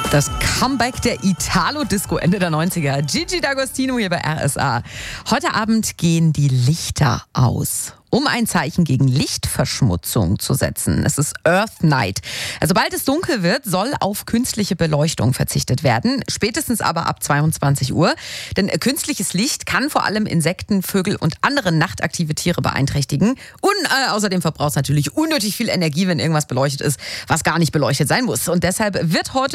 Das Comeback der Italo-Disco Ende der 90er. Gigi D'Agostino hier bei RSA. Heute Abend gehen die Lichter aus, um ein Zeichen gegen Lichtverschmutzung zu setzen. Es ist Earth Night. Also sobald es dunkel wird, soll auf künstliche Beleuchtung verzichtet werden. Spätestens aber ab 22 Uhr. Denn künstliches Licht kann vor allem Insekten, Vögel und andere nachtaktive Tiere beeinträchtigen. Und außerdem verbraucht es natürlich unnötig viel Energie, wenn irgendwas beleuchtet ist, was gar nicht beleuchtet sein muss. Und deshalb wird heute